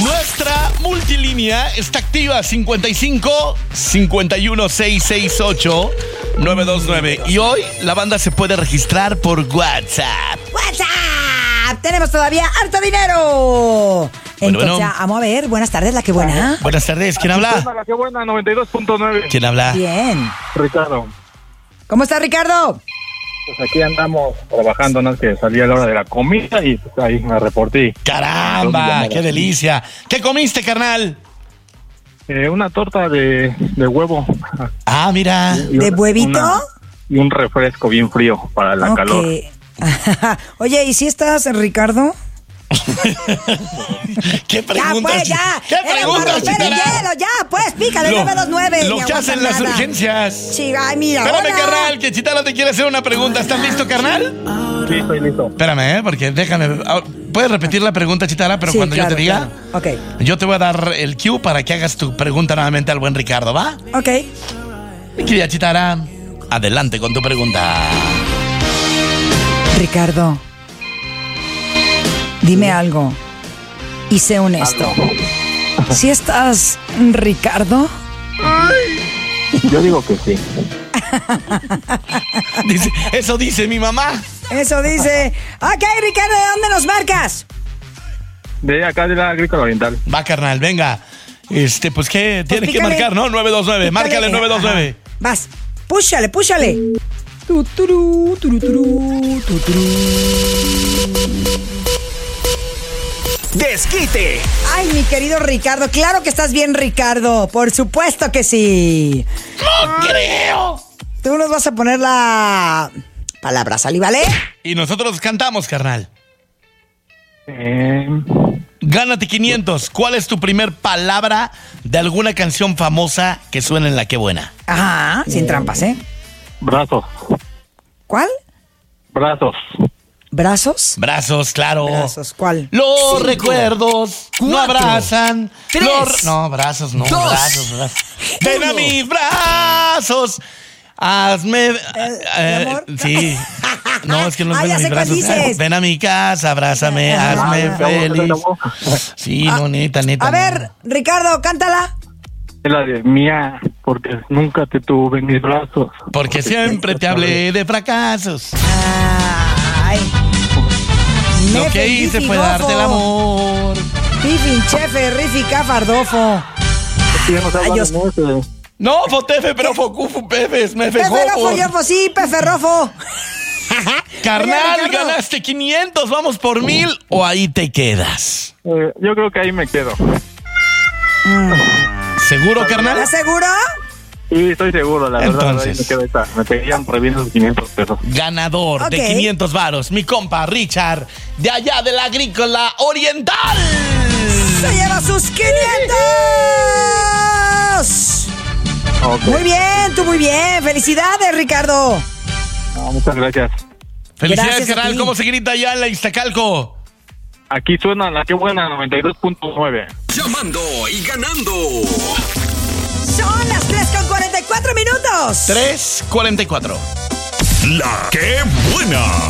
Nuestra multilínea está activa 55 51 668 929. Y hoy la banda se puede registrar por WhatsApp. ¡WhatsApp! Tenemos todavía harto dinero. Entonces, vamos a ver. Buenas tardes, la que buena. Buenas tardes, ¿quién habla? La que buena, 92.9. ¿Quién habla? Bien. Ricardo. ¿Cómo está, Ricardo? Pues aquí andamos trabajando, ¿no? Que salía a la hora de la comida y pues ahí me reporté. ¡Caramba! ¡Qué delicia! ¿Qué comiste, carnal? Una torta de huevo. Ah, mira. ¿De huevito? Y un refresco bien frío para la calor. Oye, ¿y si estás, Ricardo? ¿Qué preguntas? ¿Qué preguntas, Chitara? Ya, pues, pícale, 929. Lo que hacen las urgencias. Sí, ay, mira. Espérame, carnal, que Chitara te quiere hacer una pregunta. ¿Estás listo, carnal? Sí, estoy listo. Espérame, porque déjame. ¿Puedes repetir la pregunta, Chitara? Pero sí, cuando yo te diga. Claro. Ok. Yo te voy a dar el cue para que hagas tu pregunta nuevamente al buen Ricardo, ¿va? Ok. Mi querida Chitara, adelante con tu pregunta. Ricardo, dime algo y sé honesto. ¿Sí estás, Ricardo? Yo digo que sí. Eso dice mi mamá. Eso dice. Ok, Ricardo, ¿de dónde nos marcas? De acá de la Agrícola Oriental. Va, carnal, venga. Pues qué, tiene que marcar, ¿no? 929. Márcale 929. Ajá. Vas, púchale. Tuturu. ¡Desquite! Ay, mi querido Ricardo, claro que estás bien, Ricardo. Por supuesto que sí. ¡No creo! Tú nos vas a poner la palabra, ¿sale, vale? Y nosotros cantamos, carnal. Gánate 500. ¿Cuál es tu primer palabra de alguna canción famosa que suene en La Qué Buena? Ajá, sin trampas, ¿eh? Brazos. ¿Cuál? Brazos. ¿Brazos? Brazos, claro. ¿Brazos? ¿Cuál? Los 5, recuerdos 4, no abrazan. 3, No, brazos, no. 2, Brazos. Ven a mis brazos. Hazme. Sí. No, es que no es ven a mis brazos. Ven a mi casa, abrázame, hazme feliz. Sí, no, neta. A ver, Ricardo, cántala. Es la de mía, porque nunca te tuve en mis brazos. Porque siempre te hablé de fracasos. Ay. Lo que hice fue darte el amor. Pifin, chefe, rifi, cafardofo. No, fotefe, pero focufu, pefes, me fejó. Peferofo, yo, sí, peferrofo. Carnal, ganaste 500, vamos por 1000 o ahí te quedas. Yo creo que ahí me quedo. ¿Seguro, carnal? ¿Estás seguro? Sí, estoy seguro, la verdad. Entonces, Me quedo esta. Me pedían por bien los 500 pesos. Ganador de 500 varos, mi compa Richard, de allá de la Agrícola Oriental. ¡Se lleva sus 500! Okay. Muy bien, tú muy bien. ¡Felicidades, Ricardo! No, muchas gracias. Felicidades, carnal. ¿Cómo se grita allá en la Iztacalco? Aquí suena La Qué Buena, 92.9. Llamando y ganando. Son las 3:44 minutos. 3:44. La Qué Buena.